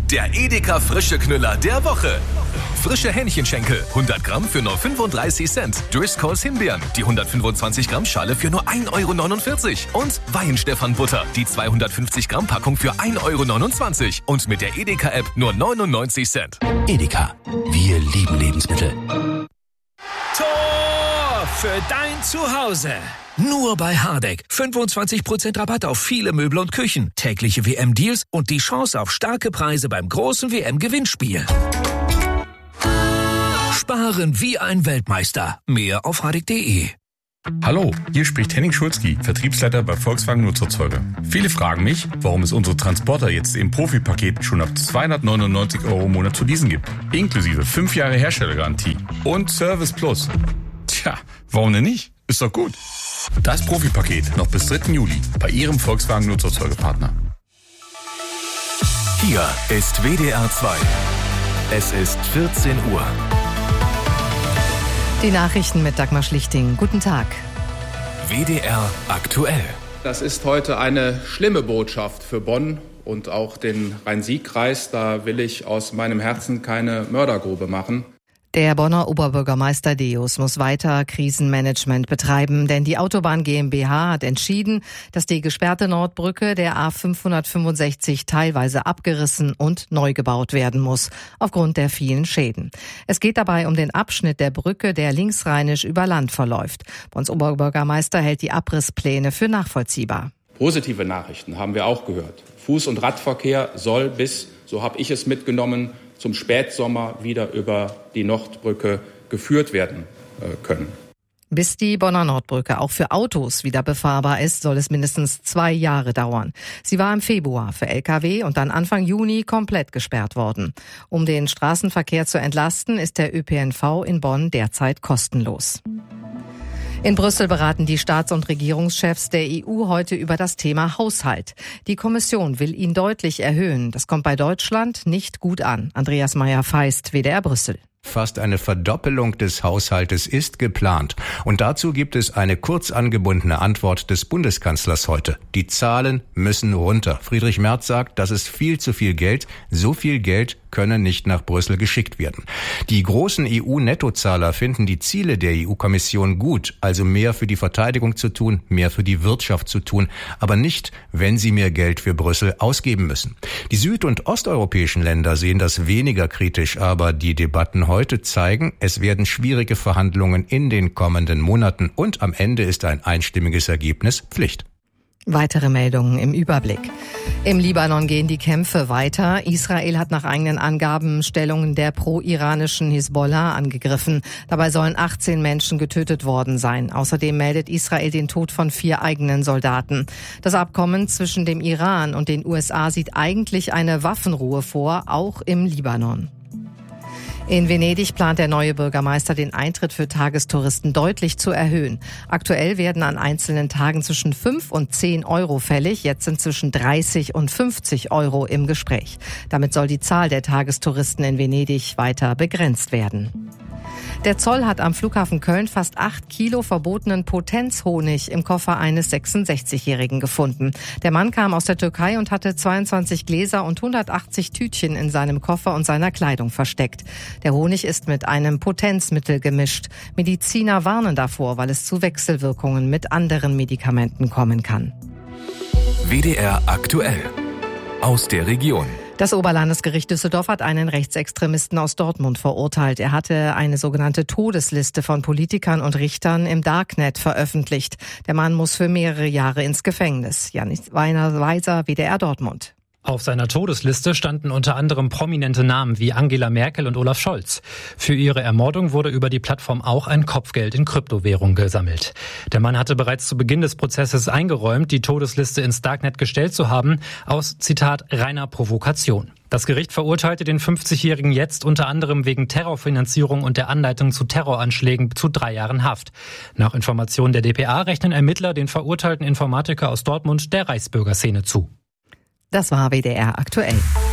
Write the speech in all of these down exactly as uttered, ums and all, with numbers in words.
Der Edeka frische Knüller der Woche. Frische Hähnchenschenkel, hundert Gramm für nur fünfunddreißig Cent. Driscolls Himbeeren, die hundertfünfundzwanzig Gramm Schale für nur ein Euro neunundvierzig. Und Weihenstephan Butter, die zweihundertfünfzig Gramm Packung für ein Euro neunundzwanzig. Und mit der Edeka-App nur neunundneunzig Cent. Edeka, wir lieben Lebensmittel. Tor für dein Zuhause. Nur bei Hardegg. fünfundzwanzig Prozent Rabatt auf viele Möbel und Küchen. Tägliche W M-Deals und die Chance auf starke Preise beim großen W M-Gewinnspiel. Sparen wie ein Weltmeister. Mehr auf hardegg punkt de. Hallo, hier spricht Henning Schulzky, Vertriebsleiter bei Volkswagen Nutzerzeuger. Viele fragen mich, warum es unsere Transporter jetzt im Profi-Paket schon ab zweihundertneunundneunzig Euro im Monat zu leasen gibt. Inklusive fünf Jahre Herstellergarantie und Service Plus. Tja, warum denn nicht? Ist doch gut. Das Profi-Paket noch bis dritten Juli bei Ihrem Volkswagen Nutzerzeugerpartner. Hier ist W D R zwei. Es ist vierzehn Uhr. Die Nachrichten mit Dagmar Schlichting. Guten Tag. W D R aktuell. Das ist heute eine schlimme Botschaft für Bonn und auch den Rhein-Sieg-Kreis. Da will ich aus meinem Herzen keine Mördergrube machen. Der Bonner Oberbürgermeister Deus muss weiter Krisenmanagement betreiben, denn die Autobahn GmbH hat entschieden, dass die gesperrte Nordbrücke der A fünfhundertfünfundsechzig teilweise abgerissen und neu gebaut werden muss, aufgrund der vielen Schäden. Es geht dabei um den Abschnitt der Brücke, der linksrheinisch über Land verläuft. Bonns Oberbürgermeister hält die Abrisspläne für nachvollziehbar. Positive Nachrichten haben wir auch gehört. Fuß- und Radverkehr soll bis, so habe ich es mitgenommen, zum Spätsommer wieder über die Nordbrücke geführt werden können. Bis die Bonner Nordbrücke auch für Autos wieder befahrbar ist, soll es mindestens zwei Jahre dauern. Sie war im Februar für L K W und dann Anfang Juni komplett gesperrt worden. Um den Straßenverkehr zu entlasten, ist der Ö P N V in Bonn derzeit kostenlos. In Brüssel beraten die Staats- und Regierungschefs der E U heute über das Thema Haushalt. Die Kommission will ihn deutlich erhöhen. Das kommt bei Deutschland nicht gut an. Andreas Meyer-Feist, W D R Brüssel. Fast eine Verdoppelung des Haushaltes ist geplant. Und dazu gibt es eine kurz angebundene Antwort des Bundeskanzlers heute. Die Zahlen müssen runter. Friedrich Merz sagt, das ist viel zu viel Geld. So viel Geld könne nicht nach Brüssel geschickt werden. Die großen E U-Nettozahler finden die Ziele der E U-Kommission gut, also mehr für die Verteidigung zu tun, mehr für die Wirtschaft zu tun, aber nicht, wenn sie mehr Geld für Brüssel ausgeben müssen. Die süd- und osteuropäischen Länder sehen das weniger kritisch, aber die Debatten heute zeigen, es werden schwierige Verhandlungen in den kommenden Monaten und am Ende ist ein einstimmiges Ergebnis Pflicht. Weitere Meldungen im Überblick. Im Libanon gehen die Kämpfe weiter. Israel hat nach eigenen Angaben Stellungen der pro-iranischen Hisbollah angegriffen. Dabei sollen achtzehn Menschen getötet worden sein. Außerdem meldet Israel den Tod von vier eigenen Soldaten. Das Abkommen zwischen dem Iran und den U S A sieht eigentlich eine Waffenruhe vor, auch im Libanon. In Venedig plant der neue Bürgermeister, den Eintritt für Tagestouristen deutlich zu erhöhen. Aktuell werden an einzelnen Tagen zwischen fünf und zehn Euro fällig. Jetzt sind zwischen dreißig und fünfzig Euro im Gespräch. Damit soll die Zahl der Tagestouristen in Venedig weiter begrenzt werden. Der Zoll hat am Flughafen Köln fast acht Kilo verbotenen Potenzhonig im Koffer eines sechsundsechzigjährigen gefunden. Der Mann kam aus der Türkei und hatte zweiundzwanzig Gläser und hundertachtzig Tütchen in seinem Koffer und seiner Kleidung versteckt. Der Honig ist mit einem Potenzmittel gemischt. Mediziner warnen davor, weil es zu Wechselwirkungen mit anderen Medikamenten kommen kann. W D R aktuell. Aus der Region. Das Oberlandesgericht Düsseldorf hat einen Rechtsextremisten aus Dortmund verurteilt. Er hatte eine sogenannte Todesliste von Politikern und Richtern im Darknet veröffentlicht. Der Mann muss für mehrere Jahre ins Gefängnis. Janis Weiser, W D R Dortmund. Auf seiner Todesliste standen unter anderem prominente Namen wie Angela Merkel und Olaf Scholz. Für ihre Ermordung wurde über die Plattform auch ein Kopfgeld in Kryptowährung gesammelt. Der Mann hatte bereits zu Beginn des Prozesses eingeräumt, die Todesliste ins Darknet gestellt zu haben, aus, Zitat, reiner Provokation. Das Gericht verurteilte den fünfzigjährigen jetzt unter anderem wegen Terrorfinanzierung und der Anleitung zu Terroranschlägen zu drei Jahren Haft. Nach Informationen der d p a rechnen Ermittler den verurteilten Informatiker aus Dortmund der Reichsbürgerszene zu. Das war W D R aktuell.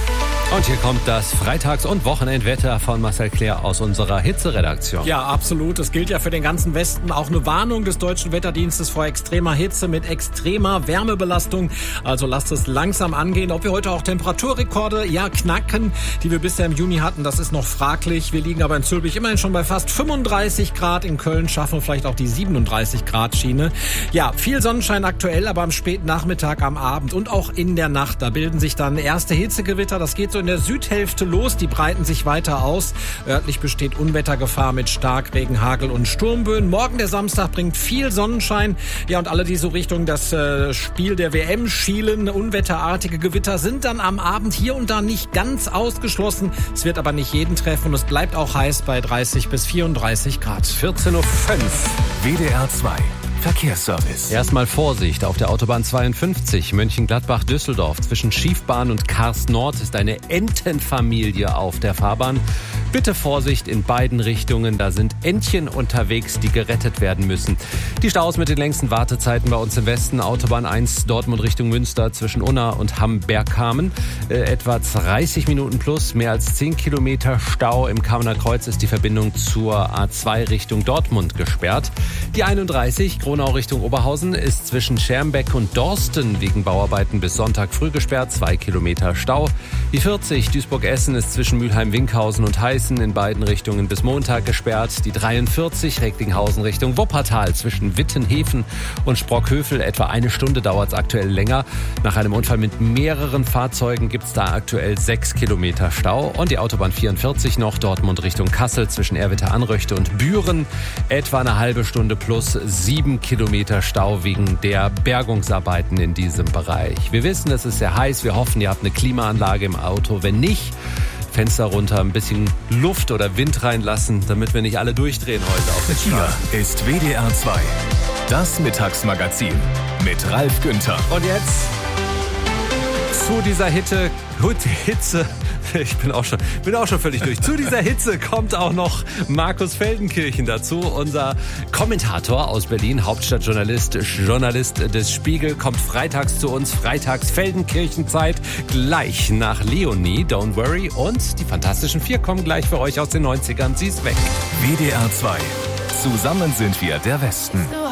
Und hier kommt das Freitags- und Wochenendwetter von Marcel Claire aus unserer Hitzeredaktion. Ja, absolut. Es gilt ja für den ganzen Westen auch eine Warnung des Deutschen Wetterdienstes vor extremer Hitze mit extremer Wärmebelastung. Also lasst es langsam angehen. Ob wir heute auch Temperaturrekorde, ja, knacken, die wir bisher im Juni hatten, das ist noch fraglich. Wir liegen aber in Zülpich immerhin schon bei fast fünfunddreißig Grad. In Köln schaffen wir vielleicht auch die siebenunddreißig Grad Schiene. Ja, viel Sonnenschein aktuell, aber am späten Nachmittag, am Abend und auch in der Nacht, da bilden sich dann erste Hitzegewitter. Das geht so in der Südhälfte los, die breiten sich weiter aus. Örtlich besteht Unwettergefahr mit Starkregen, Hagel und Sturmböen. Morgen der Samstag bringt viel Sonnenschein. Ja, und alle, die so Richtung das äh, Spiel der W M schielen, unwetterartige Gewitter sind dann am Abend hier und da nicht ganz ausgeschlossen. Es wird aber nicht jeden treffen und es bleibt auch heiß bei dreißig bis vierunddreißig Grad. vierzehn Uhr fünf. W D R zwei. Verkehrsservice. Erstmal Vorsicht, auf der Autobahn zweiundfünfzig Mönchengladbach-Düsseldorf. Zwischen Schiefbahn und Karst Nord ist eine Entenfamilie auf der Fahrbahn. Bitte Vorsicht in beiden Richtungen, da sind Entchen unterwegs, die gerettet werden müssen. Die Staus mit den längsten Wartezeiten bei uns im Westen. Autobahn eins Dortmund Richtung Münster zwischen Unna und Hamm-Bergkamen. Äh, etwa dreißig Minuten plus, mehr als zehn Kilometer Stau. Im Kamener Kreuz ist die Verbindung zur A zwei Richtung Dortmund gesperrt. Die einunddreißig Gronau Richtung Oberhausen ist zwischen Schermbeck und Dorsten wegen Bauarbeiten bis Sonntag früh gesperrt, zwei Kilometer Stau. Die vierzig Duisburg-Essen ist zwischen Mülheim-Winkhausen und Heißen in beiden Richtungen bis Montag gesperrt. Die dreiundvierzig Recklinghausen Richtung Wuppertal zwischen Wittenhefen und Sprockhövel. Etwa eine Stunde dauert es aktuell länger. Nach einem Unfall mit mehreren Fahrzeugen gibt es da aktuell sechs Kilometer Stau. Und die Autobahn vierundvierzig noch Dortmund Richtung Kassel zwischen Erwitter-Anröchte und Büren. Etwa eine halbe Stunde plus sieben Kilometer Stau wegen der Bergungsarbeiten in diesem Bereich. Wir wissen, es ist sehr heiß. Wir hoffen, ihr habt eine Klimaanlage im Auto. Wenn nicht, Fenster runter, ein bisschen Luft oder Wind reinlassen, damit wir nicht alle durchdrehen heute auf der Straße. Hier ist W D R zwei. Das Mittagsmagazin mit Ralf Günther. Und jetzt zu dieser Hitte, Hitze. Ich bin auch schon, bin auch schon völlig durch. Zu dieser Hitze kommt auch noch Markus Feldenkirchen dazu. Unser Kommentator aus Berlin, Hauptstadtjournalist, Journalist des Spiegel, kommt freitags zu uns. Freitags Feldenkirchenzeit, gleich nach Leonie, Don't Worry. Und die Fantastischen Vier kommen gleich für euch aus den neunzigern. Sie ist weg. W D R zwei. Zusammen sind wir der Westen.